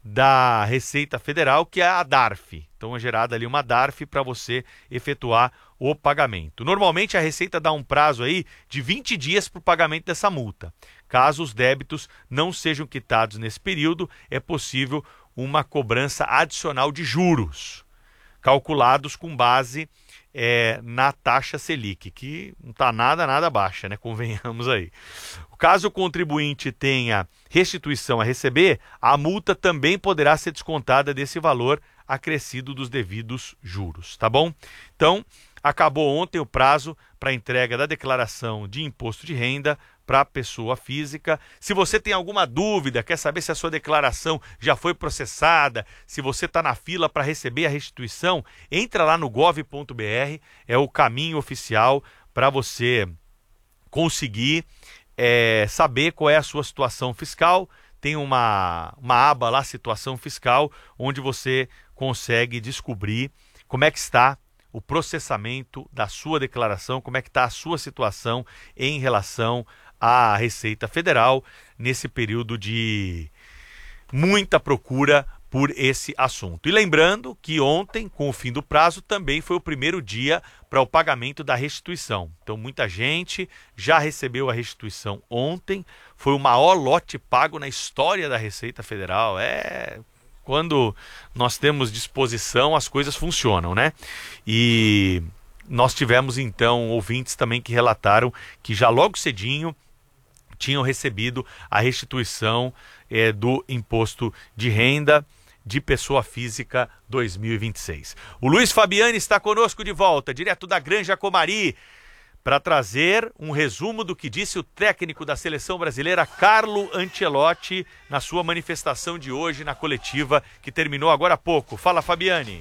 da Receita Federal, que é a DARF. Então é gerada ali uma DARF para você efetuar o pagamento. Normalmente a Receita dá um prazo aí de 20 dias para o pagamento dessa multa. Caso os débitos não sejam quitados nesse período, é possível uma cobrança adicional de juros, calculados com base na taxa Selic, que não está nada baixa, né? Convenhamos aí. Caso o contribuinte tenha restituição a receber, a multa também poderá ser descontada desse valor acrescido dos devidos juros, tá bom? Então, acabou ontem o prazo para entrega da declaração de imposto de renda para a pessoa física. Se você tem alguma dúvida, quer saber se a sua declaração já foi processada, se você está na fila para receber a restituição, entra lá no gov.br, é o caminho oficial para você conseguir saber qual é a sua situação fiscal. Tem uma aba lá, situação fiscal, onde você consegue descobrir como é que está o processamento da sua declaração, como é que está a sua situação em relação à Receita Federal nesse período de muita procura por esse assunto. E lembrando que ontem, com o fim do prazo, também foi o primeiro dia para o pagamento da restituição. Então muita gente já recebeu a restituição ontem, foi o maior lote pago na história da Receita Federal. Quando nós temos disposição, as coisas funcionam, né? E nós tivemos então ouvintes também que relataram que já logo cedinho tinham recebido a restituição do imposto de renda de pessoa física 2026. O Luiz Fabiani está conosco de volta, direto da Granja Comari, para trazer um resumo do que disse o técnico da seleção brasileira, Carlo Ancelotti, na sua manifestação de hoje na coletiva que terminou agora há pouco. Fala, Fabiani.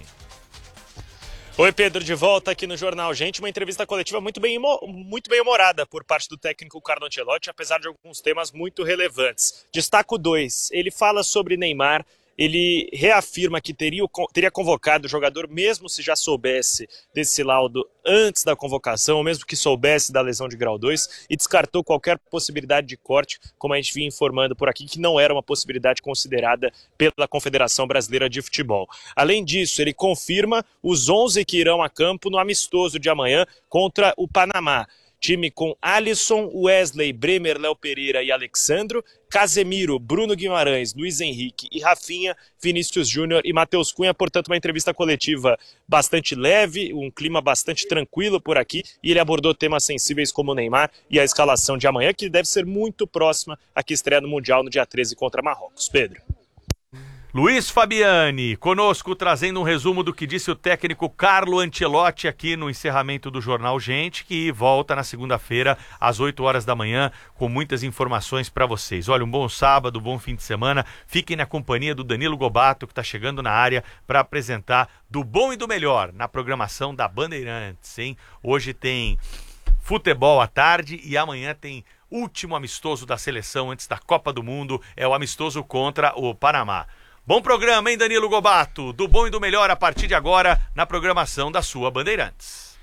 Oi, Pedro, de volta aqui no Jornal Gente, uma entrevista coletiva muito bem humorada por parte do técnico Carlo Ancelotti, apesar de alguns temas muito relevantes. Destaco 2, ele fala sobre Neymar, ele reafirma que teria convocado o jogador mesmo se já soubesse desse laudo antes da convocação, ou mesmo que soubesse da lesão de grau 2, e descartou qualquer possibilidade de corte, como a gente vinha informando por aqui, que não era uma possibilidade considerada pela Confederação Brasileira de Futebol. Além disso, ele confirma os 11 que irão a campo no amistoso de amanhã contra o Panamá. Time com Alisson, Wesley, Bremer, Léo Pereira e Alexandro, Casemiro, Bruno Guimarães, Luiz Henrique e Rafinha, Vinícius Júnior e Matheus Cunha. Portanto, uma entrevista coletiva bastante leve, um clima bastante tranquilo por aqui, e ele abordou temas sensíveis como o Neymar e a escalação de amanhã, que deve ser muito próxima à que estreia no Mundial no dia 13 contra Marrocos. Pedro. Luiz Fabiani, conosco, trazendo um resumo do que disse o técnico Carlo Ancelotti aqui no encerramento do Jornal Gente, que volta na segunda-feira às 8 horas da manhã com muitas informações para vocês. Olha, um bom sábado, bom fim de semana. Fiquem na companhia do Danilo Gobato, que está chegando na área para apresentar do bom e do melhor na programação da Bandeirantes, hein? Hoje tem futebol à tarde e amanhã tem último amistoso da seleção antes da Copa do Mundo, é o amistoso contra o Panamá. Bom programa, hein, Danilo Gobato? Do bom e do melhor a partir de agora na programação da sua Bandeirantes.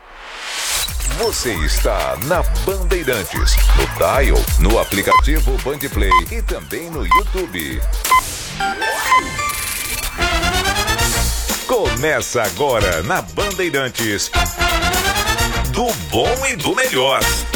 Você está na Bandeirantes, no Dial, no aplicativo Bandplay e também no YouTube. Começa agora na Bandeirantes, do bom e do melhor.